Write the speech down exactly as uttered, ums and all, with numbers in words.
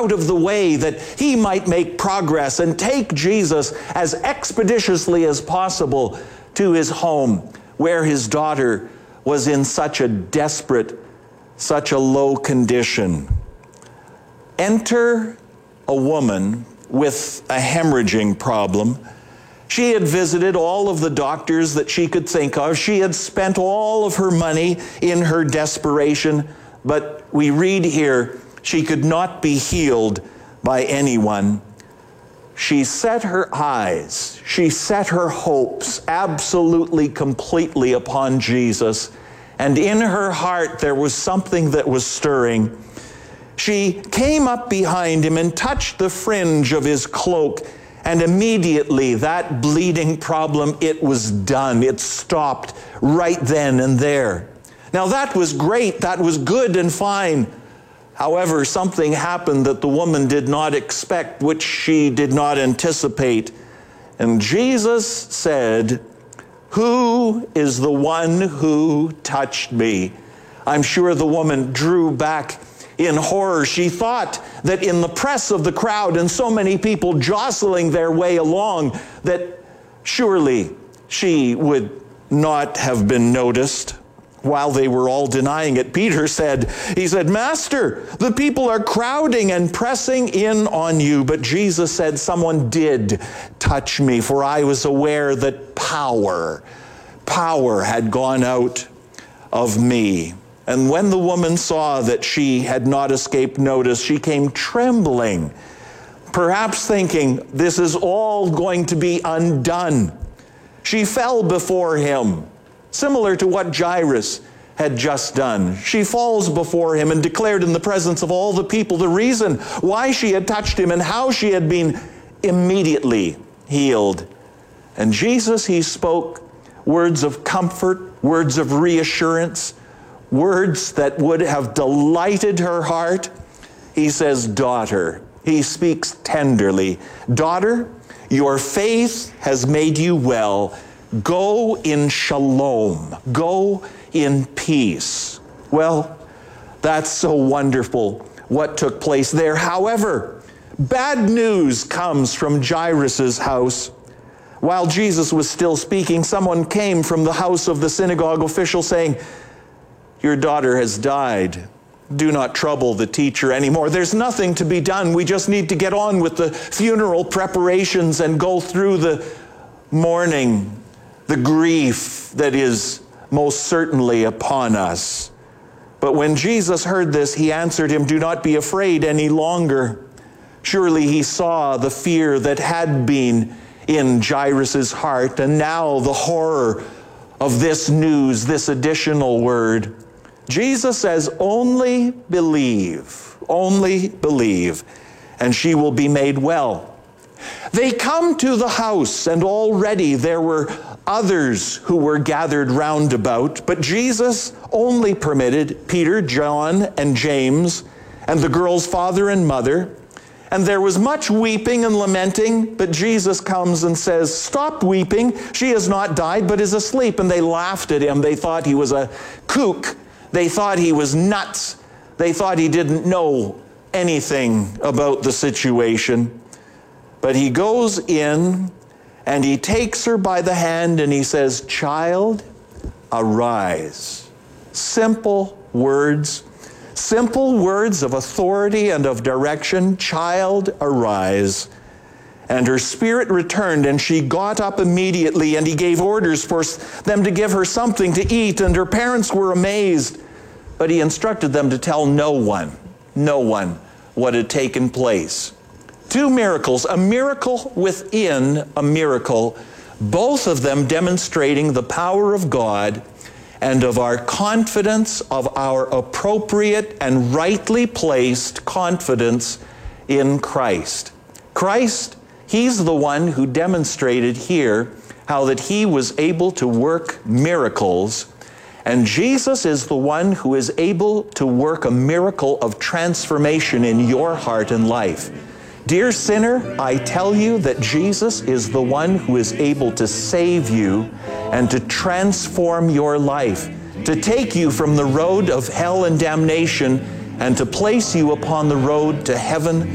out of the way that he might make progress and take Jesus as expeditiously as possible to his home, where his daughter was in such a desperate, such a low condition. Enter a woman with a hemorrhaging problem. She had visited all of the doctors that she could think of. She had spent all of her money in her desperation, but we read here, she could not be healed by anyone. She set her eyes, she set her hopes absolutely, completely upon Jesus. And in her heart, there was something that was stirring. She came up behind him and touched the fringe of his cloak. And immediately that bleeding problem, it was done. It stopped right then and there. Now that was great. That was good and fine. However, something happened that the woman did not expect, which she did not anticipate. And Jesus said, "Who is the one who touched me?" I'm sure the woman drew back in horror. She thought that in the press of the crowd and so many people jostling their way along, that surely she would not have been noticed. While they were all denying it, Peter said, he said, "Master, the people are crowding and pressing in on you." But Jesus said, "Someone did touch me, for I was aware that power, power had gone out of me." And when the woman saw that she had not escaped notice, she came trembling, perhaps thinking, this is all going to be undone. She fell before him, similar to what Jairus had just done. She falls before him and declared in the presence of all the people the reason why she had touched him and how she had been immediately healed. And Jesus, he spoke words of comfort, words of reassurance, words that would have delighted her heart. He says, "Daughter," he speaks tenderly, "Daughter, your faith has made you well. Go in shalom. Go in peace." Well, that's so wonderful what took place there. However, bad news comes from Jairus' house. While Jesus was still speaking, someone came from the house of the synagogue official saying, "Your daughter has died. Do not trouble the teacher anymore. There's nothing to be done. We just need to get on with the funeral preparations and go through the mourning, the grief that is most certainly upon us." But when Jesus heard this, he answered him, "Do not be afraid any longer." Surely he saw the fear that had been in Jairus' heart, and now the horror of this news, this additional word. Jesus says, "Only believe, only believe, and she will be made well." They come to the house, and already there were others who were gathered round about, but Jesus only permitted Peter, John, and James, and the girl's father and mother. And there was much weeping and lamenting, but Jesus comes and says, "Stop weeping. She has not died, but is asleep." And they laughed at him. They thought he was a kook. They thought he was nuts. They thought he didn't know anything about the situation. But he goes in and he takes her by the hand and he says, "Child, arise." Simple words, simple words of authority and of direction. "Child, arise." And her spirit returned, and she got up immediately, and he gave orders for them to give her something to eat, and her parents were amazed. But he instructed them to tell no one, no one what had taken place. Two miracles, a miracle within a miracle, both of them demonstrating the power of God and of our confidence, of our appropriate and rightly placed confidence in Christ. Christ, he's the one who demonstrated here how that he was able to work miracles, and Jesus is the one who is able to work a miracle of transformation in your heart and life. Dear sinner, I tell you that Jesus is the one who is able to save you and to transform your life, to take you from the road of hell and damnation and to place you upon the road to heaven